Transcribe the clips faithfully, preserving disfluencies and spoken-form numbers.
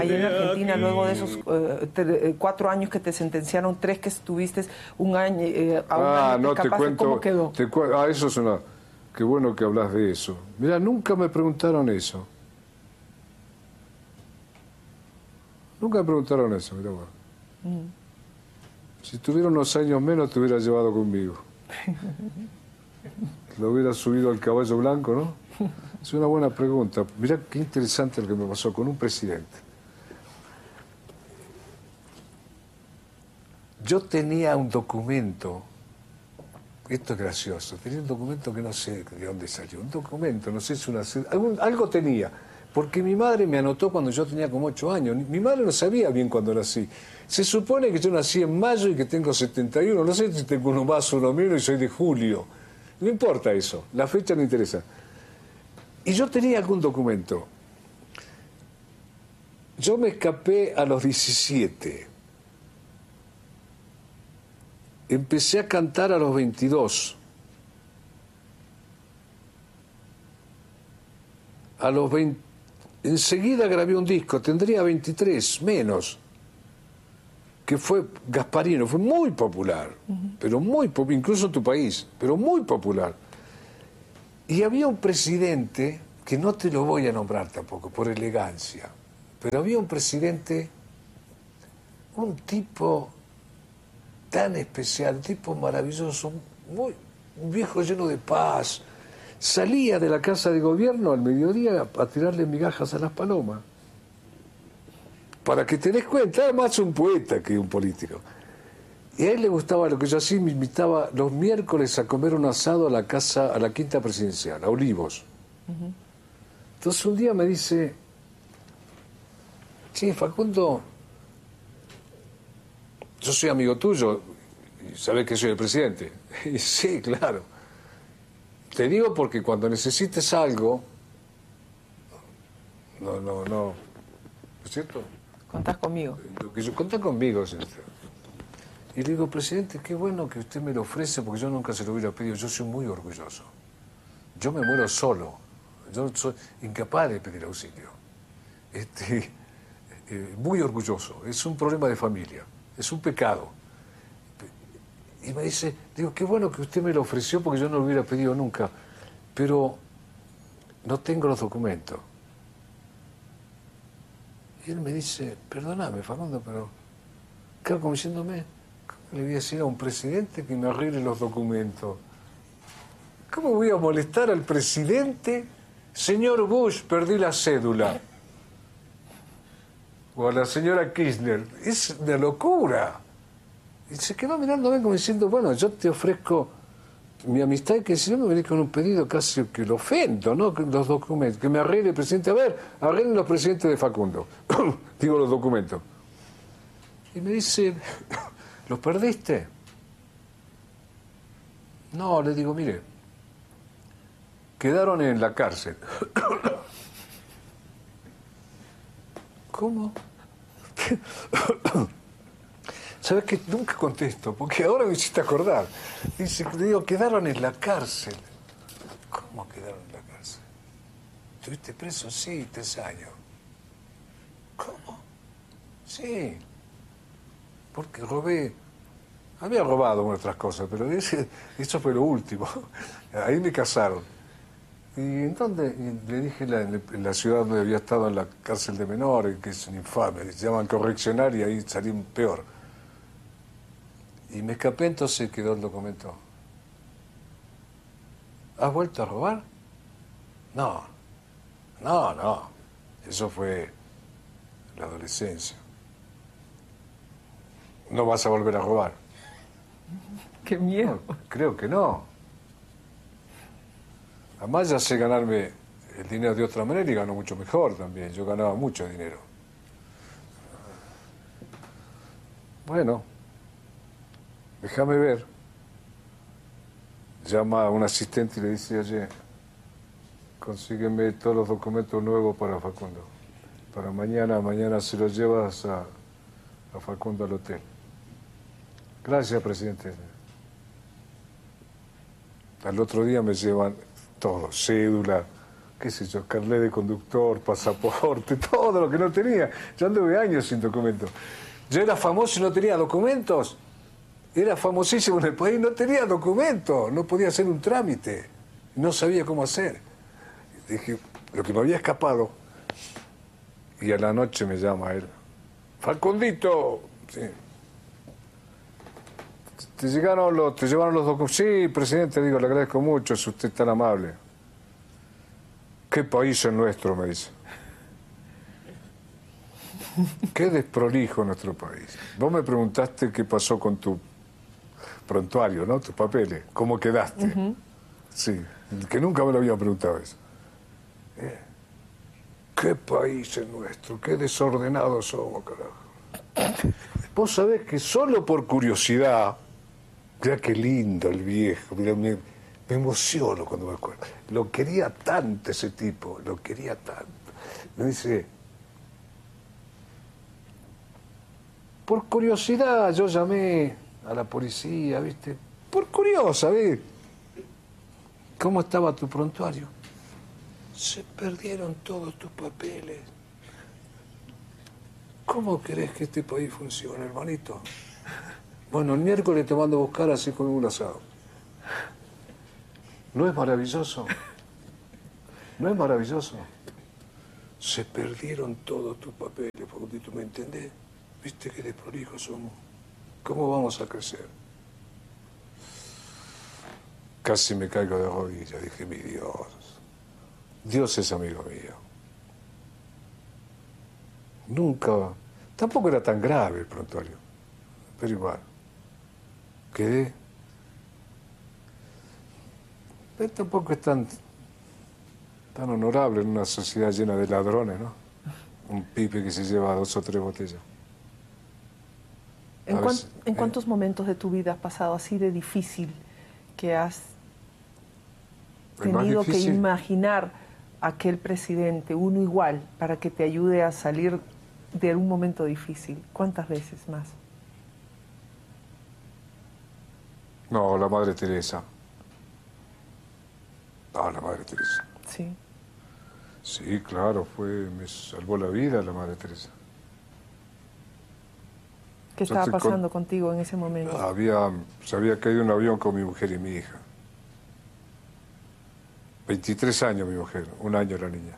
Ahí en Argentina, luego de esos uh, tre, cuatro años que te sentenciaron, tres que estuviste, un año, eh, a un ah, año no te te escapaste, cuento, ¿cómo quedó? Te cu ah, eso es una... Qué bueno que hablas de eso. Mira, nunca me preguntaron eso. Nunca me preguntaron eso, mira vos. Mm. Si tuviera unos años menos, te hubiera llevado conmigo. Lo hubiera subido al caballo blanco, ¿no? Es una buena pregunta. Mirá qué interesante lo que me pasó con un presidente. Yo tenía un documento, esto es gracioso, tenía un documento que no sé de dónde salió, un documento, no sé si una... Algún, algo tenía, porque mi madre me anotó cuando yo tenía como ocho años. Mi madre no sabía bien cuándo nací. Se supone que yo nací en mayo y que tengo setenta y uno, no sé si tengo uno más o uno menos y soy de julio. No importa eso, la fecha no interesa. Y yo tenía algún documento. Yo me escapé a los diecisiete. Empecé a cantar a los veintidós. A los veinte... Enseguida grabé un disco, tendría veintitrés, menos, que fue Gasparino, fue muy popular, uh-huh. pero muy popular, incluso en tu país, pero muy popular. Y había un presidente, que no te lo voy a nombrar tampoco, por elegancia, pero había un presidente, un tipo tan especial, un tipo maravilloso, muy, un viejo lleno de paz. Salía de la casa de gobierno al mediodía a tirarle migajas a las palomas. Para que te des cuenta, era más un poeta que un político. Y a él le gustaba lo que yo hacía, me invitaba los miércoles a comer un asado a la casa, a la quinta presidencial, a Olivos. Uh-huh. Entonces un día me dice, sí, Facundo, yo soy amigo tuyo, y sabés que soy el presidente. Y sí, claro. Te digo porque cuando necesites algo, no, no, no, ¿no es cierto? Contás conmigo. Lo que yo, contá conmigo, señor. Y le digo, presidente, qué bueno que usted me lo ofrece porque yo nunca se lo hubiera pedido. Yo soy muy orgulloso. Yo me muero solo. Yo soy incapaz de pedir auxilio. Este, eh, muy orgulloso. Es un problema de familia. Es un pecado. Y me dice, digo, qué bueno que usted me lo ofreció porque yo no lo hubiera pedido nunca, pero no tengo los documentos. Y él me dice, perdóname, Facundo, pero... Claro, como diciéndome, ¿cómo le voy a decir a un presidente que me arregle los documentos? ¿Cómo voy a molestar al presidente? Señor Bush, perdí la cédula. O a la señora Kirchner. Es una locura. Y se quedó mirándome como diciendo, bueno, yo te ofrezco mi amistad y que si no me venís con un pedido casi que lo ofendo, ¿no? Los documentos, que me arregle el presidente. A ver, arreglen los presidentes de Facundo. Digo, los documentos. Y me dice, ¿los perdiste? No, le digo, mire, quedaron en la cárcel. ¿Cómo? ¿Sabes qué? Nunca contesto, porque ahora me hiciste acordar. Dice, le digo, quedaron en la cárcel. ¿Cómo quedaron en la cárcel? ¿Estuviste preso? Sí, tres años. ¿Cómo? Sí. Porque robé... Había robado otras cosas, pero ese, eso fue lo último. Ahí me casaron. Y entonces y le dije la, en la ciudad donde había estado en la cárcel de menores, que es un infame, se llaman correccional y ahí salí peor. Y me escapé, entonces quedó el documento. ¿Has vuelto a robar? No, no, no. Eso fue la adolescencia. ¿No vas a volver a robar? ¡Qué miedo! No, creo que no. Además ya sé ganarme el dinero de otra manera y gano mucho mejor también. Yo ganaba mucho dinero. Bueno, déjame ver. Llama a un asistente y le dice, oye, consígueme todos los documentos nuevos para Facundo. Para mañana, mañana se los llevas a, a Facundo al hotel. Gracias, presidente. Al otro día me llevan todo, cédula, qué sé yo, carnet de conductor, pasaporte, todo lo que no tenía. Yo anduve años sin documentos. Yo era famoso y no tenía documentos. Era famosísimo en el país, no tenía documentos, no podía hacer un trámite. No sabía cómo hacer. Dije, lo que me había escapado. Y a la noche me llama él. Facundito. Sí. ¿Te llegaron los, te llevaron los documentos? Sí, presidente, digo, le agradezco mucho, es usted tan amable. ¿Qué país es nuestro? Me dice. Qué desprolijo nuestro país. Vos me preguntaste qué pasó con tu prontuario, ¿no? Tus papeles. ¿Cómo quedaste? Uh-huh. Sí, que nunca me lo habían preguntado eso. Eh, ¿Qué país es nuestro? Qué desordenados somos, carajo. Vos sabés que solo por curiosidad, mira qué lindo el viejo, mira, me, me emociono cuando me acuerdo. Lo quería tanto ese tipo, lo quería tanto. Me dice, por curiosidad yo llamé a la policía, ¿viste? Por curiosa, ¿ves? ¿Cómo estaba tu prontuario? Se perdieron todos tus papeles. ¿Cómo querés que este país funcione, hermanito? Bueno, el miércoles te mando a buscar así con un asado. ¿No es maravilloso? ¿No es maravilloso? Se perdieron todos tus papeles, Facundito, ¿me entendés? ¿Viste qué desprolijos somos? ¿Cómo vamos a crecer? Casi me caigo de rodillas, dije, mi Dios. Dios es amigo mío. Nunca, tampoco era tan grave el prontuario, pero igual. Quedé. Pero tampoco es tan, tan honorable en una sociedad llena de ladrones, ¿no? Un pibe que se lleva dos o tres botellas. ¿En, cuan, veces, ¿en eh, cuántos momentos de tu vida has pasado así de difícil que has tenido que imaginar aquel presidente, uno igual, para que te ayude a salir de algún momento difícil? ¿Cuántas veces más? No, la Madre Teresa. No, la Madre Teresa. Sí. Sí, claro, fue, me salvó la vida la Madre Teresa. ¿Qué estaba pasando con, contigo en ese momento? Había, se había caído un avión con mi mujer y mi hija. veintitrés años mi mujer, un año la niña.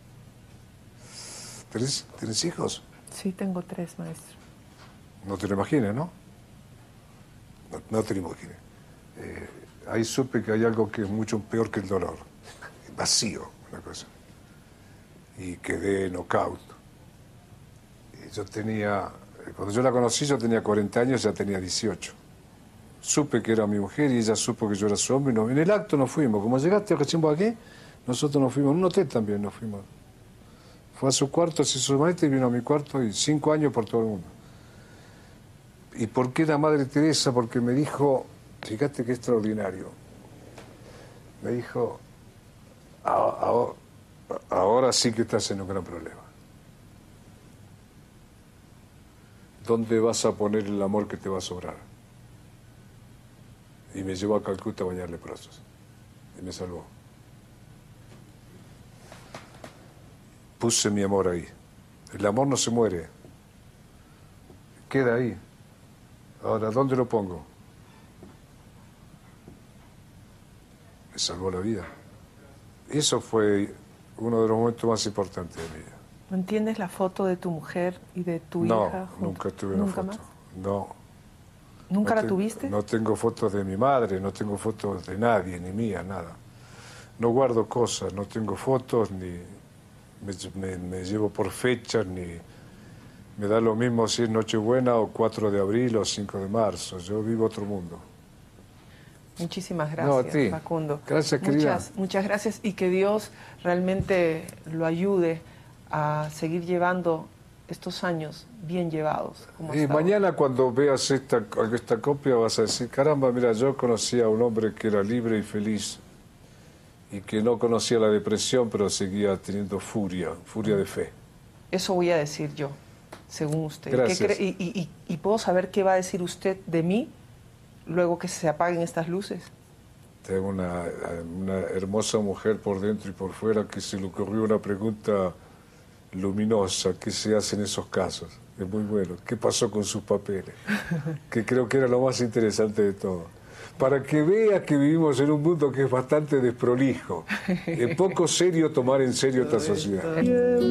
¿Tenés, ¿tenés hijos? Sí, tengo tres, maestro. No te lo imagines, ¿no? No, no te lo imagines. Eh, ahí supe que hay algo que es mucho peor que el dolor. Vacío, una cosa. Y quedé knockout. Y yo tenía, cuando yo la conocí yo tenía cuarenta años, ya tenía dieciocho. Supe que era mi mujer y ella supo que yo era su hombre. Y no, en el acto nos fuimos. Como llegaste recién por aquí, nosotros nos fuimos. En un hotel también nos fuimos. Fue a su cuarto, se hizo su maleta y vino a mi cuarto y cinco años por todo el mundo. ¿Y por qué la Madre Teresa? Porque me dijo, fíjate qué extraordinario, me dijo, ahora, ahora sí que estás en un gran problema. ¿Dónde vas a poner el amor que te va a sobrar? Y me llevó a Calcuta a bañar leprosos. Y me salvó. Puse mi amor ahí. El amor no se muere. Queda ahí. Ahora, ¿dónde lo pongo? Me salvó la vida. Eso fue uno de los momentos más importantes de mi vida. ¿No entiendes la foto de tu mujer y de tu no, hija? No, nunca tuve una foto. Más? No. ¿Nunca no la te, tuviste? No tengo fotos de mi madre, no tengo fotos de nadie, ni mía, nada. No guardo cosas, no tengo fotos, ni me, me, me llevo por fechas, ni me da lo mismo si es Nochebuena o cuatro de abril o cinco de marzo. Yo vivo otro mundo. Muchísimas gracias, no, a ti. Facundo. Gracias, querida. Muchas, muchas gracias y que Dios realmente lo ayude a seguir llevando estos años bien llevados. Como y mañana ahora. Cuando veas esta, esta copia vas a decir, caramba, mira, yo conocía a un hombre que era libre y feliz y que no conocía la depresión, pero seguía teniendo furia, furia de fe. Eso voy a decir yo, según usted. Gracias. ¿Qué cree? Y, y, y, ¿Y puedo saber qué va a decir usted de mí luego que se apaguen estas luces? Tengo una, una hermosa mujer por dentro y por fuera que se le ocurrió una pregunta luminosa. ¿Qué se hace en esos casos? Es muy bueno. ¿Qué pasó con sus papeles? Que creo que era lo más interesante de todo. Para que vea que vivimos en un mundo que es bastante desprolijo. Es poco serio tomar en serio esta sociedad.